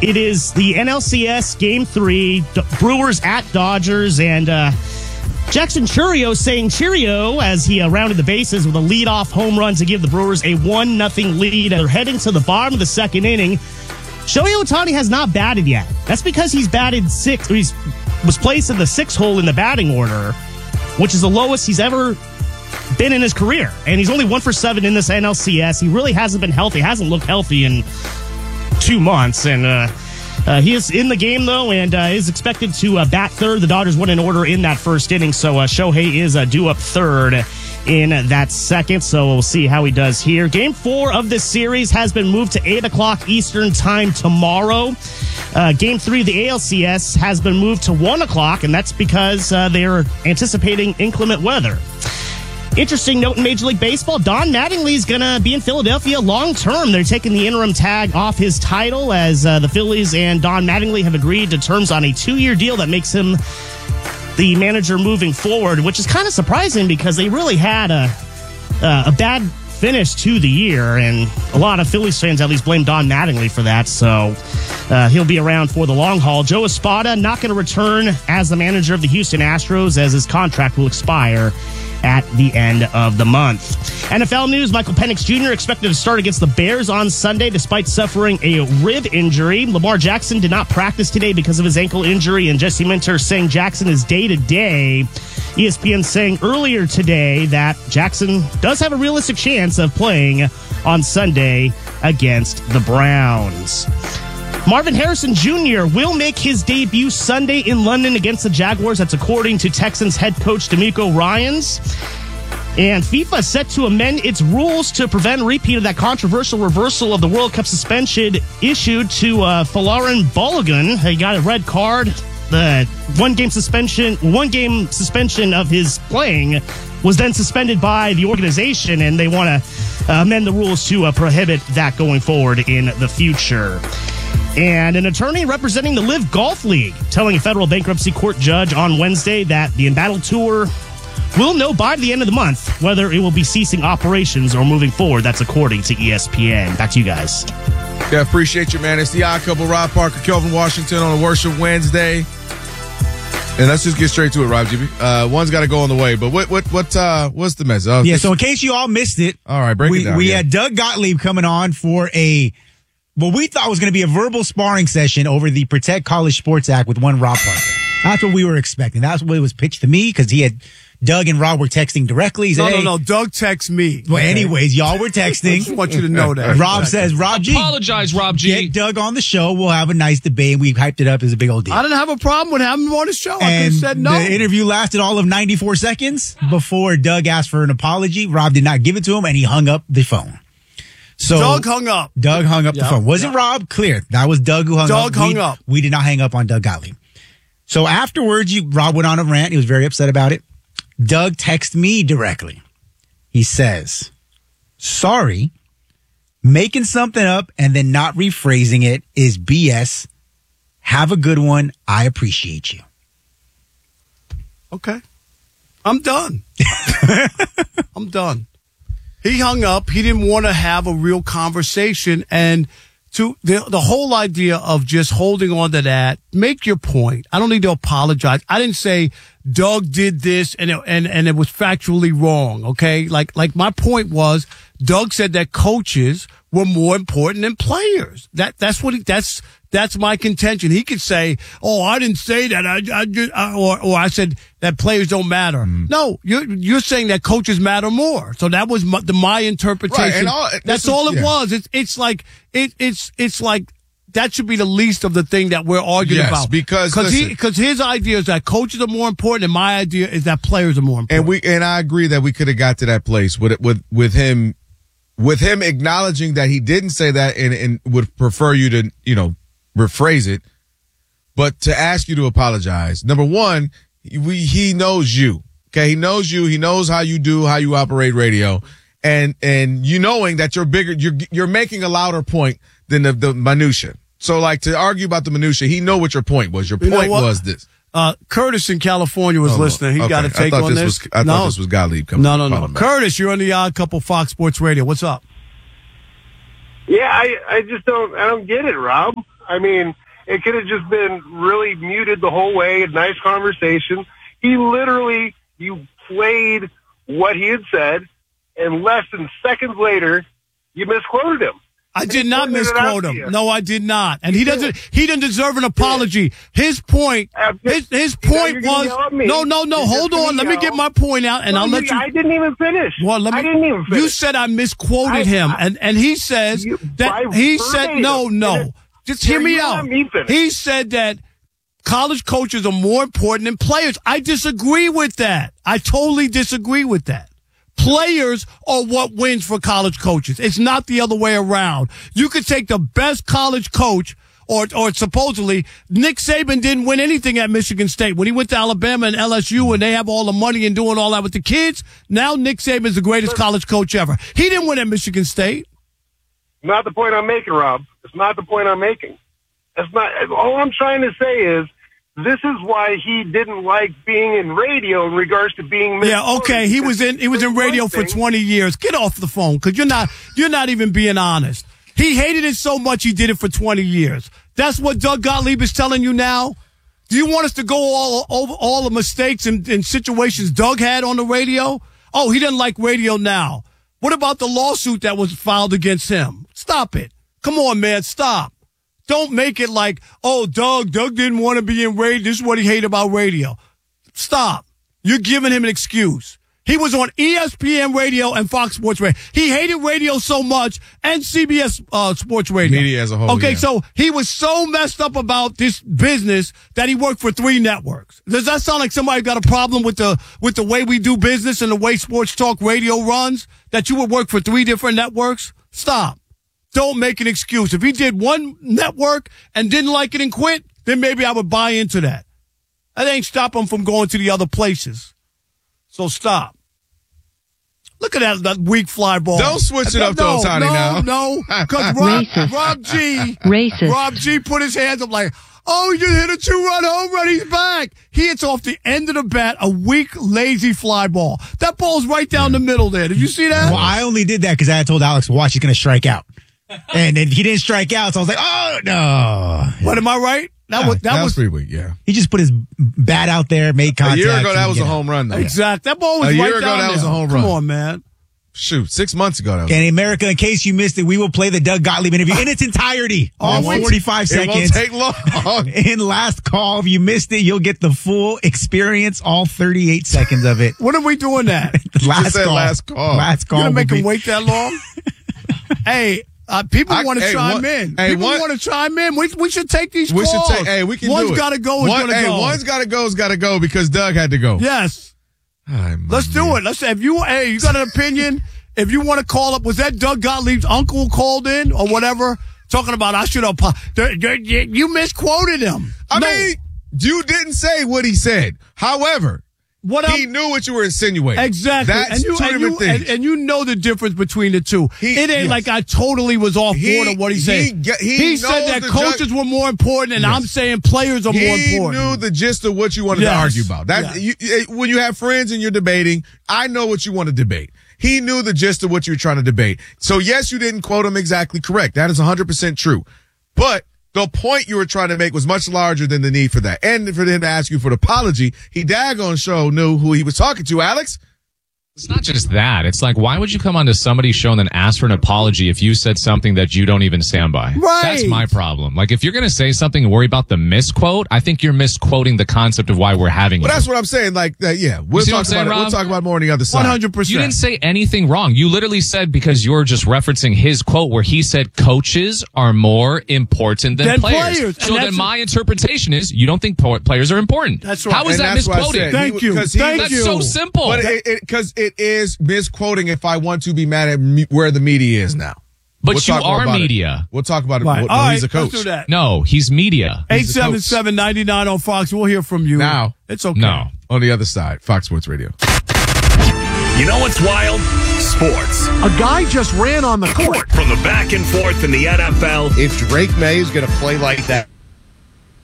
It is the NLCS Game 3, Brewers at Dodgers, and Jackson Chourio saying cheerio as he rounded the bases with a leadoff home run to give the Brewers a 1-0 lead. They're heading to the bottom of the second inning. Shohei Ohtani has not batted yet. That's because he's batted sixth. He was placed in the sixth hole in the batting order, which is the lowest he's ever been in his career. And he's only 1 for 7 in this NLCS. He really hasn't been healthy. Hasn't looked healthy in 2 months. And he is in the game, though, and is expected to bat third. The Dodgers went in order in that first inning, so Shohei is due up third in that second, so we'll see how he does here. Game 4 of this series has been moved to 8 o'clock Eastern time tomorrow. Game 3 of the ALCS has been moved to 1 o'clock, and that's because they're anticipating inclement weather. Interesting note in Major League Baseball, Don Mattingly is going to be in Philadelphia long term. They're taking the interim tag off his title as the Phillies and Don Mattingly have agreed to terms on a 2-year deal that makes him the manager moving forward, which is kind of surprising because they really had a bad finish to the year, and a lot of Phillies fans at least blame Don Mattingly for that, so he'll be around for the long haul. Joe Espada not going to return as the manager of the Houston Astros as his contract will expire at the end of the month. NFL news, Michael Penix Jr. expected to start against the Bears on Sunday despite suffering a rib injury. Lamar Jackson did not practice today because of his ankle injury, and Jesse Minter saying Jackson is day-to-day. ESPN saying earlier today that Jackson does have a realistic chance of playing on Sunday against the Browns. Marvin Harrison Jr. will make his debut Sunday in London against the Jaguars. That's according to Texans head coach DeMeco Ryans. And FIFA is set to amend its rules to prevent a repeat of that controversial reversal of the World Cup suspension issued to Folarin Balogun. He got a red card. The one game suspension of his playing was then suspended by the organization, and they want to amend the rules to prohibit that going forward in the future. And an attorney representing the Live Golf League telling a federal bankruptcy court judge on Wednesday that the Embattled Tour will know by the end of the month whether it will be ceasing operations or moving forward. That's according to ESPN. Back to you guys. Yeah, appreciate you, man. It's the Odd Couple, Rob Parker, Kelvin Washington on a Worship Wednesday. And let's just get straight to it, Rob GB. One's got to go on the way, but what's the message? So in case you all missed it, all right, break it down. We had Doug Gottlieb coming on for what we thought was going to be a verbal sparring session over the Protect College Sports Act with one Rob Parker. That's what we were expecting. That's what it was pitched to me because Doug and Rob were texting directly. He said, No. Doug texts me. Well, anyways, y'all were texting. I just want you to know that. Rob says, Rob G. Apologize, Rob G. Get Doug on the show. We'll have a nice debate. We hyped it up as a big old deal. I didn't have a problem with having him on the show. I could have said no. The interview lasted all of 94 seconds before Doug asked for an apology. Rob did not give it to him, and he hung up the phone. So Doug hung up. The phone. Wasn't Rob? Clear. That was Doug who hung up. Doug hung up. We did not hang up on Doug Gottlieb. So afterwards, Rob went on a rant. He was very upset about it. Doug texted me directly. He says, sorry, making something up and then not rephrasing it is BS. Have a good one. I appreciate you. Okay. I'm done. I'm done. He hung up. He didn't want to have a real conversation. And to the whole idea of just holding on to that, make your point. I don't need to apologize. I didn't say Doug did this and it was factually wrong. Okay. Like my point was Doug said that coaches were more important than players. That's my contention. He could say, "Oh, I didn't say that. Or I said that players don't matter." No, you're saying that coaches matter more. So that was my interpretation. Right, that's all it was. It's like that should be the least of the thing that we're arguing about. Because his idea is that coaches are more important, and my idea is that players are more important. And I agree that we could have got to that place with him acknowledging that he didn't say that and would prefer you to rephrase it, but to ask you to apologize. Number one, he knows you. Okay, he knows you. He knows how you operate radio, and knowing that you're making a louder point than the minutia. So, like, to argue about the minutia, he know what your point was. Your point was this. Curtis in California was listening. He got a take on this. I thought this was Gottlieb coming. No. Curtis, you're on the Odd Couple Fox Sports Radio. What's up? Yeah, I just don't get it, Rob. I mean, it could have just been really muted the whole way, a nice conversation. You played what he had said, and less than seconds later, you misquoted him. I did not misquote him. No, I did not. And he didn't deserve an apology. His point was, no, hold on. Let me get my point out and I'll let you. I didn't even finish. Well, I didn't even finish. You said I misquoted him. And he says no. Just hear me out. He said that college coaches are more important than players. I disagree with that. I totally disagree with that. Players are what wins for college coaches. It's not the other way around. You could take the best college coach, or supposedly, Nick Saban didn't win anything at Michigan State. When he went to Alabama and LSU and they have all the money and doing all that with the kids, now Nick Saban's the greatest college coach ever. He didn't win at Michigan State. Not the point I'm making, Rob. It's not the point I'm making. That's not. All I'm trying to say is, this is why he didn't like being in radio in regards to being. Yeah, okay. He was in radio for 20 years. Get off the phone, because you're not even being honest. He hated it so much he did it for 20 years. That's what Doug Gottlieb is telling you now. Do you want us to go all over all the mistakes and situations Doug had on the radio? Oh, he doesn't like radio now. What about the lawsuit that was filed against him? Stop it. Come on, man. Stop. Don't make it like, oh, Doug didn't want to be in radio. This is what he hated about radio. Stop. You're giving him an excuse. He was on ESPN Radio and Fox Sports Radio. He hated radio so much, and CBS Sports Radio. Media as a whole. Okay, yeah. So he was so messed up about this business that he worked for 3 networks. Does that sound like somebody got a problem with the way we do business and the way Sports Talk Radio runs, that you would work for 3 different networks? Stop. Don't make an excuse. If he did one network and didn't like it and quit, then maybe I would buy into that. That ain't stop him from going to the other places. So stop. Look at that weak fly ball. Don't switch it up to Ohtani now. No, because Rob G put his hands up like, oh, he just hit a 2-run home run. He's back. He hits off the end of the bat a weak, lazy fly ball. That ball's right down the middle there. Did you see that? Well, I only did that because I had told Alex, watch, he's going to strike out. And then he didn't strike out, so I was like, oh, no. What, am I right? That was pretty weak, yeah. He just put his bat out there, made contact. A year ago, that was a home run, though. Exactly. That ball was right down there. A year ago, that was a home run. Come on, man. Shoot, 6 months ago. That was and America, in case you missed it, we will play the Doug Gottlieb interview in its entirety. All 45 seconds. It won't take long. In last call, if you missed it, you'll get the full experience, all 38 seconds of it. When are we doing that? Last call. Last call. You gonna make him wait that long? Hey. People want to chime in. People want to chime in. We should take these calls. We can One's do it. Got to go. One's got to go because Doug had to go. Yes. Let's do it. Let's say you got an opinion. If you want to call up, was that Doug Gottlieb's uncle called in or whatever? Talking about I should have. You misquoted him. I mean, you didn't say what he said. However. He knew what you were insinuating. Exactly. That's two different things. And you know the difference between the two. It ain't like I totally was off board of what he said. He said that coaches were more important, and I'm saying players are more important. He knew the gist of what you wanted to argue about. When you have friends and you're debating, I know what you want to debate. He knew the gist of what you were trying to debate. So, yes, you didn't quote him exactly correct. That is 100% true. But the point you were trying to make was much larger than the need for that. And for him to ask you for the apology, he daggone show knew who he was talking to, Alex. It's not just that. It's like, why would you come onto somebody's show and then ask for an apology if you said something that you don't even stand by? Right. That's my problem. Like, if you're going to say something and worry about the misquote, I think you're misquoting the concept of why we're having it. Well, that's what I'm saying. Like, we'll talk about it. We'll talk about more on the other side. 100%. You didn't say anything wrong. You literally said, because you're just referencing his quote where he said coaches are more important than players. So then my interpretation is you don't think players are important. That's right. How is that misquoted? Thank you. That's so simple. But because it is misquoting if I want to be mad at where the media is now. But you are media. We'll talk about it. Right. No, he's a coach. Let's do that. No, he's media. 877-99 on Fox. We'll hear from you. Now. It's okay. No. On the other side, Fox Sports Radio. You know what's wild? Sports. A guy just ran on the court. From the back and forth in the NFL. If Drake May is going to play like that